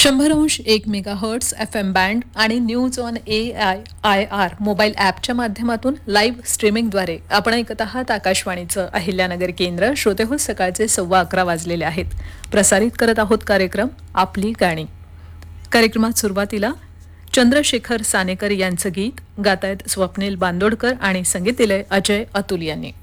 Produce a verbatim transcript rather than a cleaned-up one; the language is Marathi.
शंभर अंश एक मेगाहर्ट्स एफ एम बँड आणि news on A I I R mobile ॲपच्या माध्यमातून लाईव्ह स्ट्रीमिंगद्वारे आपण ऐकत आहात आकाशवाणीचं अहिल्यानगर केंद्र. श्रोते हो, सकाळचे सव्वा अकरा वाजलेले आहेत. प्रसारित करत आहोत कार्यक्रम आपली गाणी. कार्यक्रमात सुरुवातीला चंद्रशेखर सानेकर यांचं गीत गातायत स्वप्नील बांदोडकर आणि संगीत दिलंय अजय अतुल यांनी.